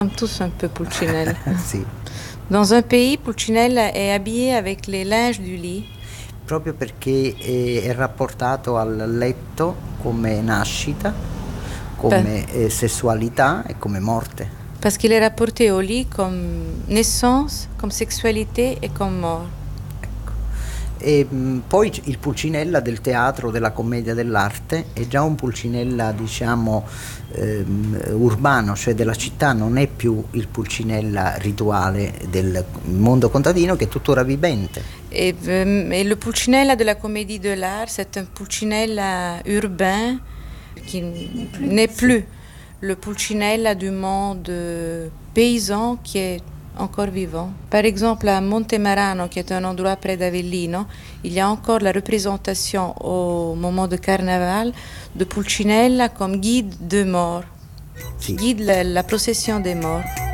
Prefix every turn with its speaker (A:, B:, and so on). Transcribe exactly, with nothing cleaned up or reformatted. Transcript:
A: Comme tous un peu Pulcinella.
B: Sì.
A: Dans un pays, Pulcinella è habillé avec les linges du lit.
B: Proprio perché è, è rapportato al letto come nascita, come eh, sessualità e come morte.
A: Parce qu'il est rapporté au lit comme naissance, comme sexualité et comme mort.
B: Ecco. E mh, poi c- il Pulcinella del teatro, della commedia dell'arte, è già un Pulcinella, diciamo, ehm, urbano, cioè della città, non è più il Pulcinella rituale del mondo contadino che è tuttora vivente.
A: Et, euh, et le Pulcinella de la comédie de l'art, c'est un Pulcinella urbain qui n'est plus le Pulcinella du monde euh, paysan qui est encore vivant. Par exemple, à Montemarano, qui est un endroit près d'Avellino, il y a encore la représentation au moment de carnaval de Pulcinella comme guide de mort, qui
B: Sì.
A: guide la, la procession des morts.